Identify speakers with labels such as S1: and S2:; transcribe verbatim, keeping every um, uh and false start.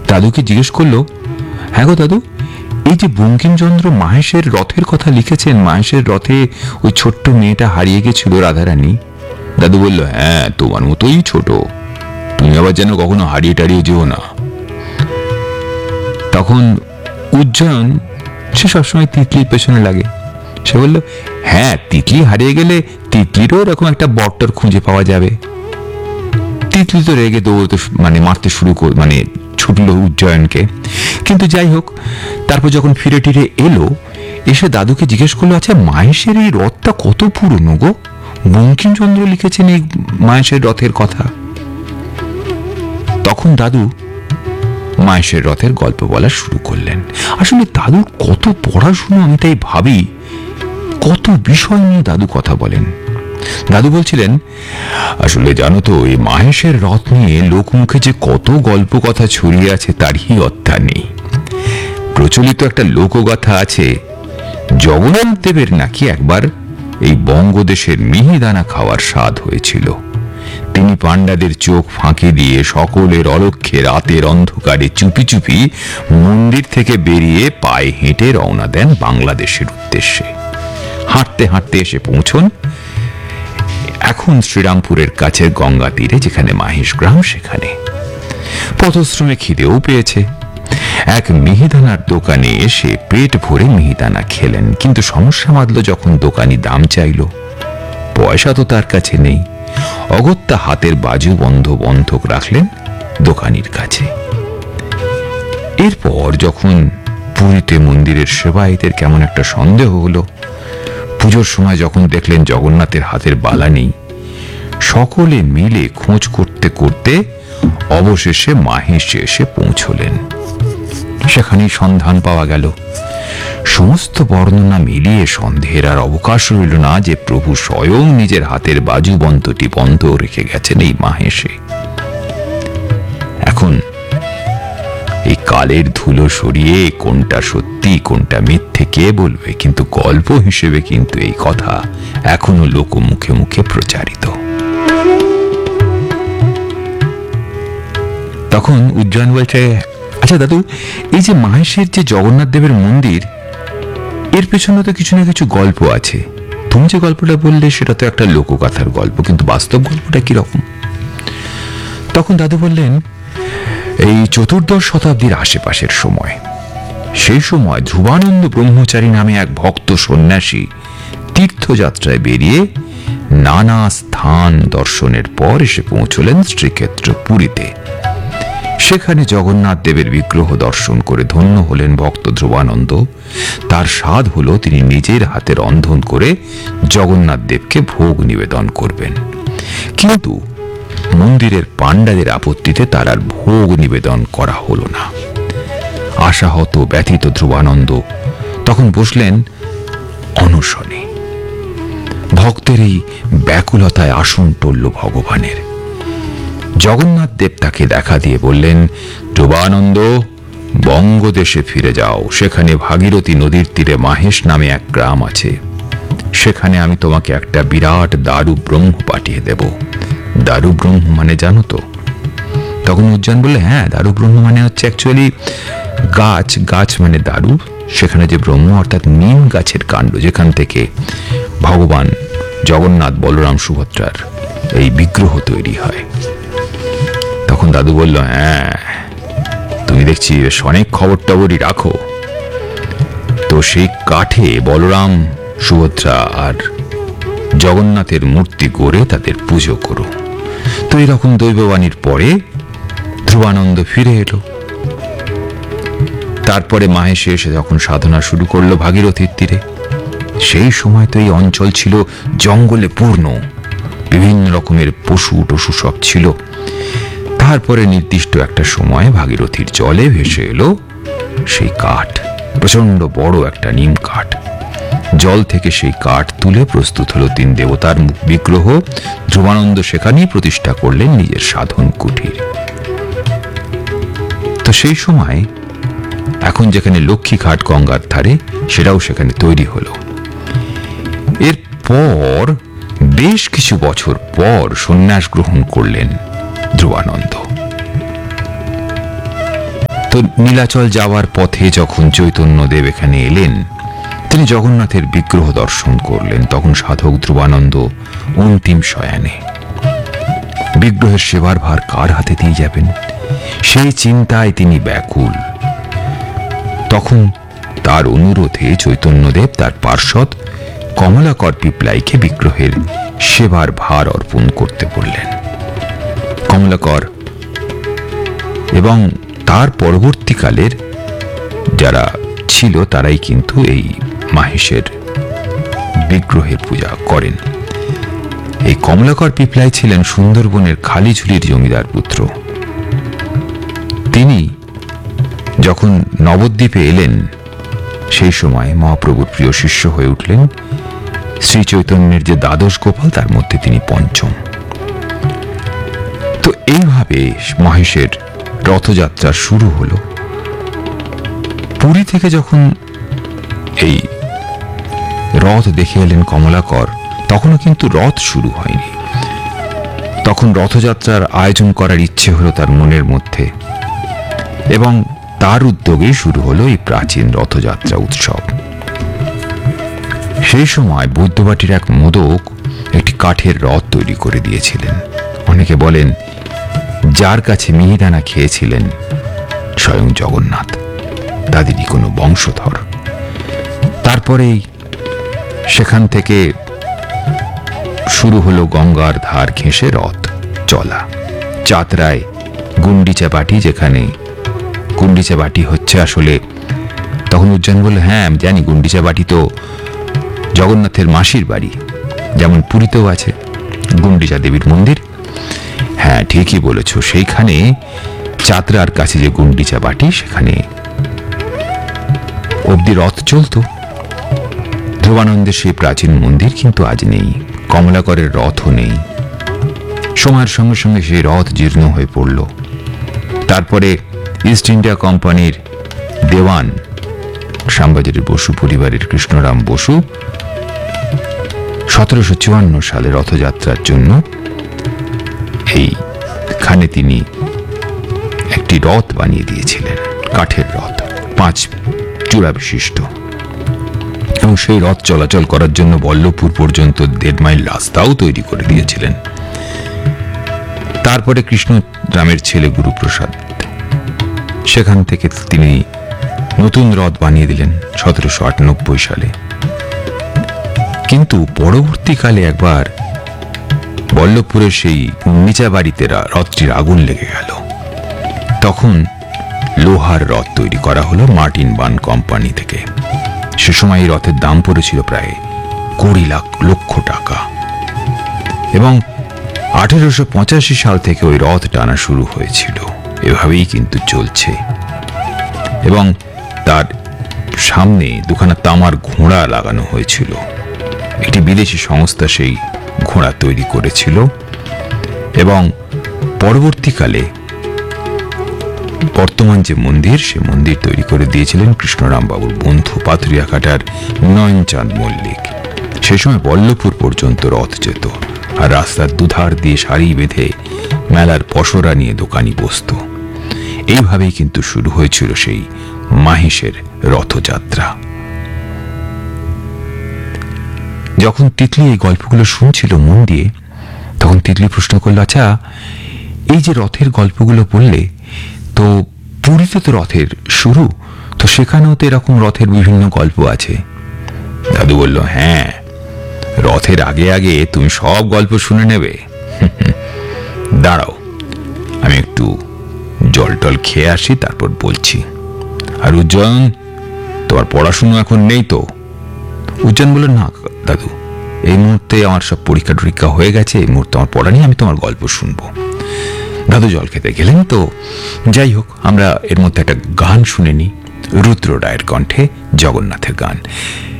S1: দাদুকে জিজ্ঞেস করলো, হ্যাঁ গো দাদু, এই যে বঙ্কিমচন্দ্র মাহেশের রথের কথা লিখেছেন, মাহেশের রথে ওই ছোট্ট মেয়েটা হারিয়ে গেছিল রাধারানী। দাদু বলল, হ্যাঁ তোমার মতোই ছোট, তুমি আবার যেন কখনো হারিয়ে টারিয়ে যেও না। তখন উজ্জয়ন, সে সবসময় তিতলির পেছনে লাগে, সে বলল, হ্যাঁ তিতলি হারিয়ে গেলে তিতলিরও এরকম একটা বট্টর খুঁজে পাওয়া যাবে। তিতলি তো রেগে দৌড়তে মানে মারতে শুরু কর মানে ছুটলো উজ্জয়নকে। কিন্তু যাই হোক, তারপর যখন ফিরে টিরে এলো, এসে দাদুকে জিজ্ঞেস করলো, আচ্ছা মাহেশের এই রথটা কত পুরনো গো? বঙ্কিমচন্দ্র লিখেছেন এই মাহেশের রথের কথা। তখন দাদু মাহেশের রথের গল্প বলা শুরু করলেন। আসলে দাদুর কত পড়াশুনো, আমি তাই ভাবি কত বিষয় নিয়ে দাদু কথা বলেন। দাদু বলছিলেন, আসলে জানো তো এই মাহেশের রথ নিয়ে লোকমুখে যে কত গল্প কথা ছড়িয়ে আছে তারই অর্থা নেই। প্রচলিত একটা লোকগাথা আছে, জগন্নাথ দেবের নাকি একবার এই বঙ্গদেশের মিহিদানা খাওয়ার স্বাদ হয়েছিল। তিনি পাণ্ডাদের চোখ ফাঁকি দিয়ে সকলের অলক্ষ্যে রাতের অন্ধকারে চুপি চুপি মন্দির থেকে বেরিয়ে পায়ে হেঁটে রওনা দেন বাংলাদেশের উদ্দেশ্যে। হাঁটতে হাঁটতে এসে পৌঁছন এখন শ্রীরামপুরের কাছের গঙ্গা তীরে, যেখানে মাহেশ গ্রাম। সেখানে পথশ্রমে খিদেও পেয়েছে। এক মিহিদানার দোকানে এসে পেট ভরে মিহিদানা খেলেন, কিন্তু সমস্যা বাঁধল যখন দোকানি দাম চাইল। পয়সা তো তার কাছে নেই। অগত্যা হাতের বাজু বন্ধ বন্ধক রাখলেন দোকানির কাছে। এরপর যখন পুরীতে মন্দিরের সেবায়েতের কেমন একটা সন্দেহ হলো, পুজোর সময় যখন দেখলেন জগন্নাথের হাতের বালা নেই, সকলে মিলে খোঁজ করতে করতে অবশেষে মাহেশে এসে পৌঁছলেন। সেখানেই সন্ধান পাওয়া গেল। সমস্ত বর্ণনা মিলিয়ে সন্দেহের আর অবকাশ রইল না যে প্রভু স্বয়ং নিজের হাতের বাজুবন্ধটি বন্ধ রেখে গেছেন এই মাহেশে। এখন এই কালের ধুলো সরিয়ে কোনটা সত্যি কোনটা মিথ্যে কে বলবে, কিন্তু গল্প হিসেবে কিন্তু এই কথা এখনো লোক মুখে মুখে প্রচারিত। তখন উজ্জয়ন বলছে, আচ্ছা দাদু, এই যে মাহেশের যে জগন্নাথ দেবের মন্দির, এর পেছনে তো কিছু না কিছু গল্প আছে। তুমি যে গল্পটা বললে সেটা তো একটা লোকগাথার গল্প, কিন্তু বাস্তব গল্পটা কিরকম? তখন দাদু বললেন, এই চতুর্দশ শতাব্দীর আশেপাশের সময়, সেই সময় ধ্রুবানন্দ ব্রহ্মচারী নামে এক ভক্ত সন্ন্যাসী তীর্থযাত্রায় বেরিয়ে নানা স্থান দর্শনের পর এসে পৌঁছলেন শ্রীক্ষেত্র পুরীতে। সেখানে জগন্নাথ দেবের বিগ্রহ দর্শন করে ধন্য হলেন ভক্ত ধ্রুবানন্দ। তার স্বাদ হলো তিনি নিজের হাতে রন্ধন করে জগন্নাথ দেবকে ভোগ নিবেদন করবেন। কিন্তু মন্দিরের পাণ্ডাদের আপত্তিতে তার আর ভোগ নিবেদন করা হলো না। আশাহত ব্যথিত ধ্রুবানন্দ তখন বসলেন অনশনে। ভক্তের এই ব্যাকুলতায় আসন টলল ভগবানের। জগন্নাথ দেব তাকে দেখা দিয়ে বললেন, ধ্রুবানন্দ, বঙ্গদেশে ফিরে যাও। সেখানে ভাগীরথী নদীর তীরে মাহেশ নামে এক গ্রাম আছে। সেখানে আমি তোমাকে একটা বিরাট দারু ব্রহ্ম পাঠিয়ে দেব। দারু ব্রহ্ম মানে জানো তো? তখন উজ্জয়ন বললে, হ্যাঁ, দারু ব্রহ্ম মানে হচ্ছে অ্যাকচুয়ালি গাছ। গাছ মানে দারু। সেখানে যে ব্রহ্ম অর্থাৎ নিম গাছের কাণ্ড, যেখান থেকে ভগবান জগন্নাথ, বলরাম, সুভদ্রার এই বিগ্রহ তৈরি হয়। তখন দাদু বলল, হ্যাঁ, তুমি দেখছি বেশ অনেক খবর টবরই রাখো। তো সেই কাঠে বলরাম, সুভদ্রা আর জগন্নাথের মূর্তি গড়ে তাদের পুজো করো। তো এরকম দৈববাণীর পরে ধ্রুবানন্দ ফিরে এলো। তারপরে মাহেশে এসে যখন সাধনা শুরু করলো ভাগীরথীর তীরে, সেই সময় তো এই অঞ্চল ছিল জঙ্গলে পূর্ণ, বিভিন্ন রকমের পশু টশু সব ছিল। তারপরে নির্দিষ্ট একটা সময় ভাগীরথীর জলে ভেসে এলো সেই কাঠ, প্রচন্ড বড় একটা নিম কাঠ। জল থেকে সেই কাঠ তুলে প্রস্তুত হলো তিন দেবতার বিগ্রহ। ধ্রুবানন্দ সেখানেই প্রতিষ্ঠা করলেন নিজের সাধন কুঠির। তো সেই সময় এখন যেখানে লক্ষ্মীঘাট গঙ্গার ধারে, সেটাও সেখানে তৈরি হলো। এরপর বেশ কিছু বছর পর সন্ন্যাস গ্রহণ করলেন ধ্রুবানন্দ। তো নীলাচল যাওয়ার পথে যখন চৈতন্যদেব এখানে এলেন, তিনি জগন্নাথের বিগ্রহ দর্শন করলেন। তখন সাধক ধ্রুবানন্দ অন্তিম শয়ানে। বিগ্রহের সেবার ভার কার হাতে দিয়ে যাবেন, সেই চিন্তায় তিনি ব্যাকুল। তখন তার অনুরোধে চৈতন্যদেব তার পার্ষদ কমলাকর পিপলাইকে বিগ্রহের সেবার ভার অর্পণ করতে বললেন। কমলাকর এবং তার পরবর্তীকালের যারা ছিল তারাই কিন্তু এই মাহেশের বিগ্রহের পূজা করেন। এই কমলাকর পিপলাই ছিলেন সুন্দরবনের খালিঝুলির জমিদার পুত্র। তিনি যখন নবদ্বীপে এলেন সেই সময় মহাপ্রভুর প্রিয় শিষ্য হয়ে উঠলেন। শ্রী চৈতন্যের যে দ্বাদশ গোপাল তার মধ্যে তিনি পঞ্চম। তো এইভাবে মহেশের রথযাত্রা শুরু হলো। পুরী থেকে যখন এই রথ দেখে এলেন কমলাকর, তখনও কিন্তু রথ শুরু হয়নি। তখন রথযাত্রার আয়োজন করার ইচ্ছে হলো তার মনের মধ্যে, এবং তার উদ্যোগে শুরু হলো এই প্রাচীন রথযাত্রা উৎসব। সেই সময় বৈদ্যবাটির এক মোদক একটি কাঠের রথ তৈরি করে দিয়েছিলেন। অনেকে বলেন যার কাছে মিহিদানা খেয়েছিলেন স্বয়ং জগন্নাথ, তাদেরই কোনো বংশধর। তারপরেই সেখান থেকে শুরু হলো গঙ্গার ধার ঘেঁষে রথ চলা। চাতরায় গুন্ডিচা বাটি, যেখানে গুন্ডিচা বাটি হচ্ছে আসলে, তখন উজ্জয়ন বলল হ্যাঁ আমি জানি, গুন্ডিচা বাটি তো জগন্নাথের মাসির বাড়ি, যেমন পুরীতেও আছে গুন্ডিচা দেবীর মন্দির। হ্যাঁ ঠিকই বলেছ, সেইখানে চাতরার কাছে যে গুন্ডিচা বাটি, সেখানে অব্দি রথ চলত। ধ্রুবানন্দের সেই প্রাচীন মন্দির কিন্তু আজ নেই, কমলাকরের রথও নেই। সময়ের সঙ্গে সঙ্গে সেই রথ জীর্ণ হয়ে পড়ল। তারপরে ইস্ট ইন্ডিয়া কোম্পানির দেওয়ান শ্যামবাজারের বসু পরিবারের কৃষ্ণরাম বসু সতেরোশো চুয়ান্ন সালে রথযাত্রার জন্য এইখানে তিনি একটি রথ বানিয়ে দিয়েছিলেন, কাঠের রথ, পাঁচ চূড়া বিশিষ্ট। এবং সেই রথ চলাচল করার জন্য বল্লভপুর পর্যন্ত দেড় মাইল রাস্তাও তৈরি করে দিয়েছিলেন। তারপরে কৃষ্ণরামের ছেলে গুরুপ্রসাদ সেখান থেকে তিনি নতুন রথ বানিয়ে দিলেন সতেরোশো আটানব্বই সালে। কিন্তু পরবর্তীকালে একবার বল্লভপুরের সেই নিচা বাড়িতে রথটির আগুন লেগে গেল। তখন লোহার রথ তৈরি করা হলো মার্টিন বান কোম্পানি থেকে। সে সময় এই রথের দাম পড়েছিল প্রায় কুড়ি লাখ লক্ষ টাকা। এবং আঠেরোশো পঁচাশি সাল থেকে ওই রথ টানা শুরু হয়েছিল। এভাবেই কিন্তু চলছে। এবং তার সামনে দুখানা তামার ঘোড়া লাগানো হয়েছিল। একটি বিদেশি সংস্থা সেই ঘোড়া তৈরি করেছিল। এবং পরবর্তীকালে বর্তমান যে মন্দির, সে মন্দির তৈরি করে দিয়েছিলেন কৃষ্ণরাম বাবুর বন্ধু পাথুরিয়াঘাটার নয়নচাঁদ মল্লিক। সেই সময় বল্লভপুর পর্যন্ত রথ যেত, আর রাস্তার দুধার দিয়ে সারি বেঁধে মেলার পসরা নিয়ে দোকানি বসত। এইভাবেই কিন্তু শুরু হয়েছিল সেই মাহেশের রথযাত্রা। যখন তিতলি এই গল্পগুলো শুনছিল মন দিয়ে, তখন তিতলি প্রশ্ন করল, আচ্ছা এই যে রথের গল্পগুলো বললে, তো পুরীতে তো রথের শুরু, তো সেখানেও তো এরকম রথের বিভিন্ন গল্প আছে। দাদু বলল, হ্যাঁ, রথের আগে আগে তুমি সব গল্প শুনে নেবে। দাঁড়াও, আমি একটু জল টল খেয়ে আসি, তারপর বলছি। আর উজ্জয়ন, তোমার পড়াশুনো এখন নেই তো? উজ্জয়ন বলল, না দাদু, এই মুহূর্তে আমার সব পরীক্ষা টরীক্ষা হয়ে গেছে, এই মুহূর্তে আমার পড়া নেই, আমি তোমার গল্প শুনবো। দাদু জল খেতে গেলেন। তো যাই হোক, আমরা এর মধ্যে একটা গান শুনে নিই, রুদ্র রায়ের কণ্ঠে জগন্নাথের গান।